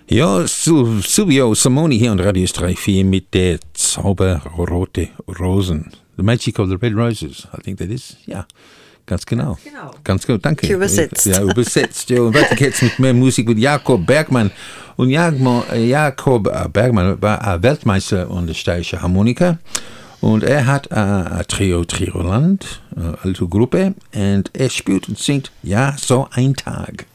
Ja, Silvio Simoni hier on Radio 3-4 mit der Zauberrote Rosen. The Magic of the Red Roses, I think that is. Ja, ganz genau. Ganz genau, danke. Übersetzt. Ja, übersetzt. Ja, und weiter geht's mit mehr Musik mit Jakob Bergmann. Und Jakob Bergmann war Weltmeister an der steirischen Harmonika. Und er hat ein Trioland, eine alte Gruppe. Und er spielt und singt Ja, so ein Tag.